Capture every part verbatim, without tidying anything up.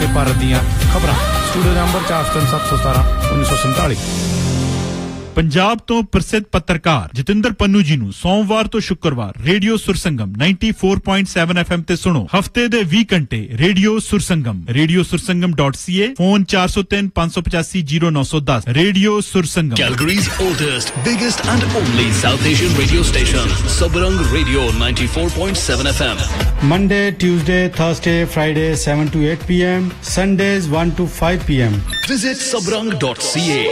ਤੇ ਭਾਰਤ ਦੀਆਂ ਖਬਰਾਂ ਸਟੂਡੀਓ ਨੰਬਰ ਚਾਰ ਸੌ ਸੱਤ ਸੌ ਸਤਾਰਾਂ ਉੱਨੀ ਸੌ ਸੰਤਾਲੀ ਪੰਜਾਬ ਤੋਂ ਪ੍ਰਸਿੱਧ ਪੱਤਰਕਾਰ ਜਤਿੰਦਰ ਪੰਨੂ ਜੀ ਨੂੰ ਸੋਮਵਾਰ ਤੋਂ ਸ਼ੁੱਕਰਵਾਰ radio ਸੁਰਸੰਗਮ ninety four point seven F M ਤੇ ਸੁਣੋ ਹਫਤੇ ਦੇ ਵੀਹ ਘੰਟੇ radio ਸੁਰਸੰਗਮ radio ਸੁਰਸੰਗਮ dot c a phone four oh three five eight five zero nine one zero radio ਸੁਰਸੰਗਮ Calgary's oldest biggest and only South Asian radio station Sabrang Radio ninety four point seven F M Monday, Tuesday, Thursday, Friday seven to eight p m Sundays one to five p m Visit sabrang dot c a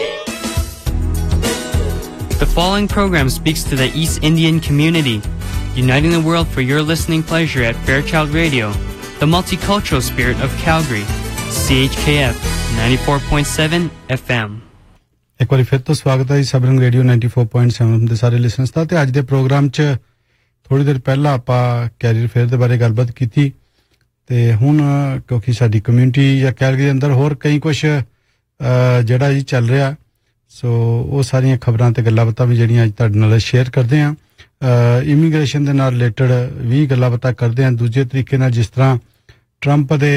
The following program speaks to the East Indian community, uniting the world for your listening pleasure at Fairchild Radio, the multicultural spirit of Calgary, C H K F ninety-four point seven F M. ਇੱਕ ਵਾਰੀ ਫਿਰ ਤੋਂ ਸਵਾਗਤ ਹੈ ਜੀ ਸਬਰੰਗ radio ninety four point seven ਦੇ ਸਾਰੇ listeners ਦਾ ਤੇ ਅੱਜ ਦੇ ਪ੍ਰੋਗਰਾਮ 'ਚ ਥੋੜੀ ਦੇਰ ਪਹਿਲਾਂ ਆਪਾਂ ਕੈਰੀਅਰ ਫੇਅਰ ਦੇ ਬਾਰੇ ਗੱਲਬਾਤ ਕੀਤੀ ਤੇ ਹੁਣ ਕਿਉਂਕਿ ਸਾਡੀ ਕਮਿਊਨਿਟੀ ਜਾਂ ਕੈਲਗਰੀ ਦੇ ਅੰਦਰ ਹੋਰ ਕਈ ਕੁਝ ਜਿਹੜਾ ਜੀ ਚੱਲ ਰਿਹਾ ਸੋ ਉਹ ਸਾਰੀਆਂ ਖਬਰਾਂ ਤੇ ਗੱਲਾਂ ਬਾਤਾਂ ਵੀ ਜਿਹੜੀਆਂ ਅੱਜ ਤੁਹਾਡੇ ਨਾਲ ਸ਼ੇਅਰ ਕਰਦੇ ਆਂ ਇਮੀਗ੍ਰੇਸ਼ਨ ਦੇ ਨਾਲ ਰਿਲੇਟਡ ਵੀ ਗੱਲਾਂ ਬਾਤਾਂ ਕਰਦੇ ਆਂ ਦੂਜੇ ਤਰੀਕੇ ਨਾਲ ਜਿਸ ਤਰ੍ਹਾਂ ਟਰੰਪ ਦੇ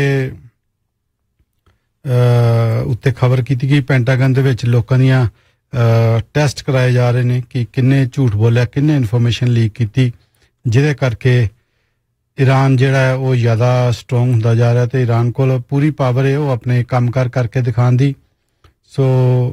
ਉੱਤੇ ਖਬਰ ਕੀਤੀ ਗਈ ਪੈਂਟਾਗਨ ਦੇ ਵਿੱਚ ਲੋਕਾਂ ਦੀਆਂ ਟੈਸਟ ਕਰਾਏ ਜਾ ਰਹੇ ਨੇ ਕਿ ਕਿੰਨੇ ਝੂਠ ਬੋਲਿਆ ਕਿੰਨੇ ਇਨਫੋਰਮੇਸ਼ਨ ਲੀਕ ਕੀਤੀ ਜਿਹਦੇ ਕਰਕੇ ਈਰਾਨ ਜਿਹੜਾ ਹੈ ਉਹ ਜ਼ਿਆਦਾ ਸਟਰੋਂਗ ਹੁੰਦਾ ਜਾ ਰਿਹਾ ਤੇ ਈਰਾਨ ਕੋਲ ਪੂਰੀ ਪਾਵਰ ਹੈ ਉਹ ਆਪਣੇ ਕੰਮਕਾਰ ਕਰਕੇ ਦਿਖਾਉਣ ਦੀ ਸੋ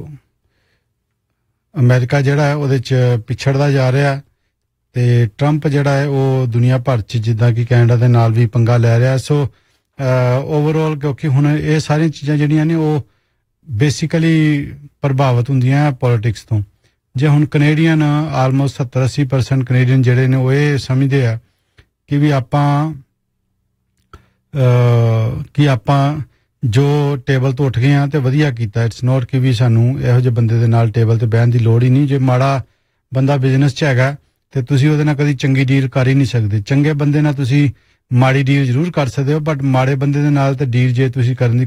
ਅਮਰੀਕਾ ਜਿਹੜਾ ਹੈ ਉਹਦੇ 'ਚ ਪਿਛੜਦਾ ਜਾ ਰਿਹਾ ਤੇ ਟਰੰਪ ਜਿਹੜਾ ਹੈ ਉਹ ਦੁਨੀਆ ਭਰ 'ਚ ਜਿੱਦਾਂ ਕਿ ਕੈਨੇਡਾ ਦੇ ਨਾਲ ਵੀ ਪੰਗਾ ਲੈ ਰਿਹਾ ਸੋ ਓਵਰਆਲ ਕਿਉਂਕਿ ਹੁਣ ਇਹ ਸਾਰੀਆਂ ਚੀਜ਼ਾਂ ਜਿਹੜੀਆਂ ਨੇ ਉਹ ਬੇਸਿਕਲੀ ਪ੍ਰਭਾਵਿਤ ਹੁੰਦੀਆਂ ਪੋਲਿਟਿਕਸ ਤੋਂ ਜੇ ਹੁਣ ਕੈਨੇਡੀਅਨ ਆਲਮੋਸਟ ਸੱਤਰ ਅੱਸੀ ਪਰਸੈਂਟ ਕੈਨੇਡੀਅਨ ਜਿਹੜੇ ਨੇ ਉਹ ਇਹ ਸਮਝਦੇ ਆ ਕਿ ਵੀ ਆਪਾਂ ਕਿ ਆਪਾਂ ਜੋ ਟੇਬਲ ਤੋਂ ਉੱਠ ਗਏ ਆ ਤੇ ਵਧੀਆ ਕੀਤਾ ਇਟਸ ਨੋਟ ਕਿ ਵੀ ਸਾਨੂੰ ਇਹੋ ਜਿਹੇ ਬੰਦੇ ਦੇ ਨਾਲ ਟੇਬਲ ਤੇ ਬਹਿਣ ਦੀ ਲੋੜ ਹੀ ਨਹੀਂ ਜੇ ਮਾੜਾ ਬੰਦਾ ਬਿਜ਼ਨਸ 'ਚ ਹੈਗਾ ਤੇ ਤੁਸੀਂ ਉਹਦੇ ਨਾਲ ਕਦੀ ਚੰਗੀ ਡੀਲ ਕਰ ਹੀ ਨਹੀਂ ਸਕਦੇ ਚੰਗੇ ਬੰਦੇ ਨਾਲ ਤੁਸੀਂ ਮਾੜੀ ਡੀਲ ਜ਼ਰੂਰ ਕਰ ਸਕਦੇ ਹੋ ਬਟ ਮਾੜੇ ਬੰਦੇ ਦੇ ਨਾਲ ਤੇ ਡੀਲ ਜੇ ਤੁਸੀਂ ਕਰਨ ਦੀ